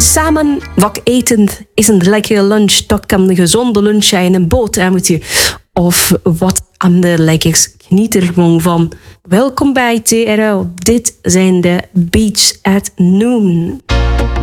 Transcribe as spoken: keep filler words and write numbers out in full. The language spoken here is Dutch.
Samen wat eten is een lekkere lunch. Dat kan een gezonde lunch zijn, een boterhammetje of wat ander lekkers. Geniet er gewoon van. Welkom bij T R L. Dit zijn de Beats at Noon.